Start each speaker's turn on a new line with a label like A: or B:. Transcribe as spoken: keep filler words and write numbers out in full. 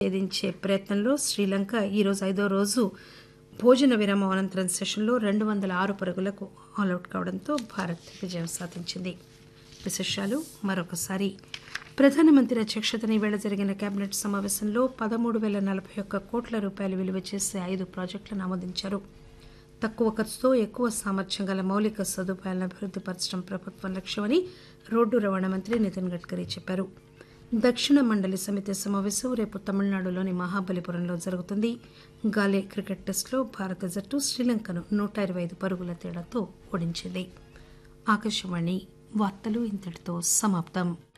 A: ఛేదించే ప్రయత్నంలో శ్రీలంక ఈరోజు ఐదో రోజు భోజన విరామం అనంతరం సెషన్లో రెండు వందల ఆరు పరుగులకు ఆలౌట్ కావడంతో భారత్ విజయం సాధించింది. విశేషాలు మరొకసారి. ప్రధానమంత్రి అధ్యక్షతన ఈవేళ జరిగిన కేబినెట్ సమావేశంలో పదమూడు పేల నలభై ఒక్క కోట్ల రూపాయలు విలువ చేసే ఐదు ప్రాజెక్టులను ఆమోదించారు. తక్కువ ఖర్చుతో ఎక్కువ సామర్థ్యం గల మౌలిక సదుపాయాలను అభివృద్ది పరచడం ప్రభుత్వం లక్ష్యమని రోడ్డు రవాణా మంత్రి నితిన్ గడ్కరీ చెప్పారు. దక్షిణ మండలి సమితి సమావేశం రేపు తమిళనాడులోని మహాబలిపురంలో జరుగుతుంది. గాలే క్రికెట్ టెస్టులో భారత జట్టు శ్రీలంకను నూట ఇరవై ఐదు పరుగుల తేడాతో ఓడించింది. ఆకాశవాణి వార్తలు ఇంతటితో సమాప్తం.